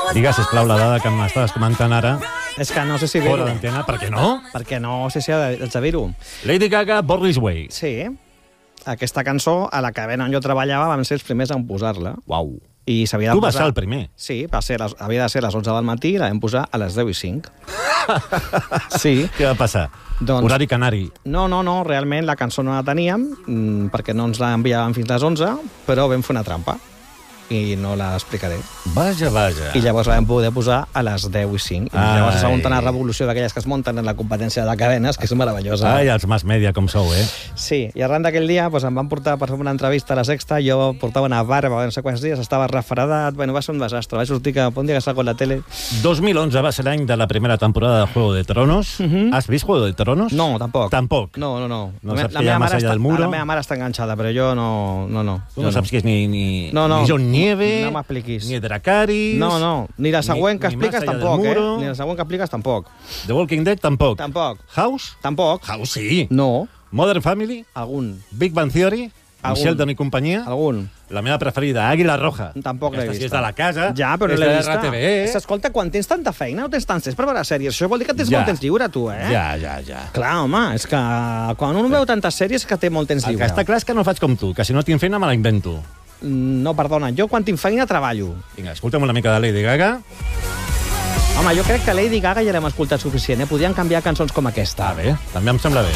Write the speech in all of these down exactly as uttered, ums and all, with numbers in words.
Digues, sisplau, la dada que m'estaves comentant ara, És que no sé si dir-ho. fora d'antena, per què no? Perquè no sé si haig de dir-ho. Lady Gaga, Born This Way. Sí. Aquesta cançó, a la cadena on jo treballava, vam ser els primers en posar-la. Uau. I s'havia de Tu vas posar... ser el primer. Sí, va ser les... havia de ser a les onze del matí i la vam posar a les deu i cinc. Sí. Què va passar? Doncs- Horari canari. No, no, no, realment la cançó no la teníem mmm, perquè no ens la enviaven fins les onze, però vam fer una trampa i no la explicaré. Vaja, vaja. I llavors la vam poder posar a les deu i cinc. I Ai. llavors s'ha muntat una revolució d'aquelles que es munten en la competència de cadenes, que és meravellosa. Ai, els mass media com sou, eh? Sí, i arran d'aquell dia doncs, em van portar per fer una entrevista a la Sexta, jo portava una barba no sé quants dies, estava refredat, bueno, va ser un desastre, vaig sortir que un dia que salgo a la tele... dos mil onze va ser l'any de la primera temporada de Juego de Tronos. Mhm. Has vist Juego de Tronos? No, tampoc. Tampoc? No, no, no. No La me- saps la que hi ha meva Más mare allá està- del muro? La meva mare està enganxada, però jo no... no, no Tu jo no saps qui és ni, ni, No, no. ni John Nieve, No m'expliquis. ni Dracarys... No, no, ni la següent que ni expliques Más allá del tampoc, eh? muro. Ni la següent que expliques tampoc. The Walking Dead tampoc. Tampoc. House? Tampoc. House sí. No. Modern Family? Algun. Big Bang Theory? Amb Algun. Sheldon i companyia? Algun. La meva preferida, Àguila Roja. Tampoc l'he Aquesta vista. sí és de la casa. Ja, però no és l'he de vista. R T V E. Escolta, quan tens tanta feina no tens tants temps per veure sèries. Això vol dir que tens Ja. molt temps lliure, tu, eh? Ja, ja, ja. Clar, home, és que quan un veu tantes sèries és que té molt temps El que lliure. està clar és que no faig com tu, que si no tinc feina me la invento. No, perdona, jo quan tinc feina treballo. Vinga, escolta'm una mica de Lady Gaga. Home, jo crec que Lady Gaga ja l'hem escoltat suficient, eh? Podien canviar cançons com aquesta. Ah, bé, també em sembla bé.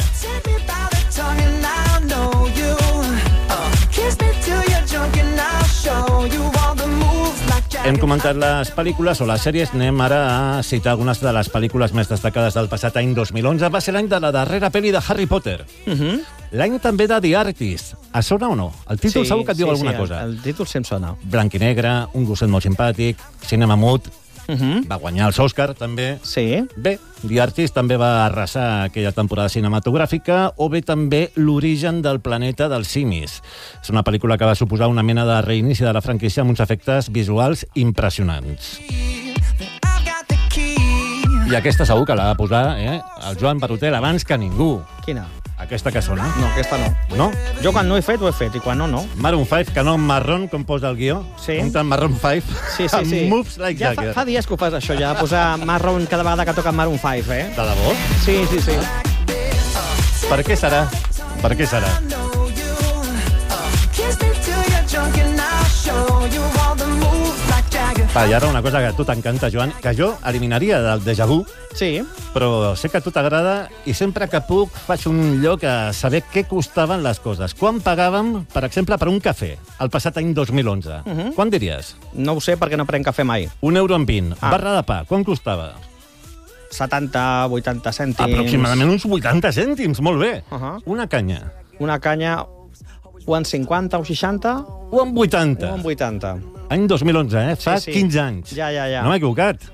Hem comentat les pel·lícules o les sèries, anem ara a citar algunes de les pel·lícules més destacades del passat any dos mil onze. Va ser l'any de la darrera pel·li de Harry Potter. Uh -huh. L'any també de The Artist. Et sona o no? El títol segur que et diu sí, alguna sí, cosa. El, el títol sí em sona. Blanc i negre, un gosset molt simpàtic, cinema mut, Uh -huh. va guanyar els Òscar, també. Sí. Bé, The Artist també va arrasar aquella temporada cinematogràfica, o bé també L'origen del planeta dels simis. És una pel·lícula que va suposar una mena de reinici de la franquícia amb uns efectes visuals impressionants. I aquesta segur que l'ha de posar eh, el Joan Barotel abans que ningú. Quina? Aquesta que sona. No, aquesta no. No? Jo quan no he fet, ho he fet, i quan no, no. Maroon five, que no marrón, com posa el guió. Sí. Com tant Maroon five. Sí, sí, sí. Moves like ja fa, Jagger. fa dies que ho fas, això, ja, posar Marron cada vegada que toca Maroon five, eh? De debò? Sí, sí, sí. Per què serà? Per què serà? Va, i ara una cosa que a tu t'encanta, Joan, que jo eliminaria del déjà vu, Sí. però sé que a tu t'agrada i sempre que puc faig un lloc a saber què costaven les coses. Quan pagàvem, per exemple, per un cafè, el passat any dos mil onze? Uh -huh. Quan diries? No ho sé perquè no prenc cafè mai. Un euro amb vint. Ah. Barra de pa, quan costava? setanta, vuitanta cèntims. Aproximadament uns vuitanta cèntims, molt bé. Uh -huh. Una canya. Una canya, o en cinquanta o seixanta, O en vuitanta. o en vuitanta. Any dos mil onze, eh? Fa Sí, sí. quinze anys. Ja, ja, ja. No m'he equivocat.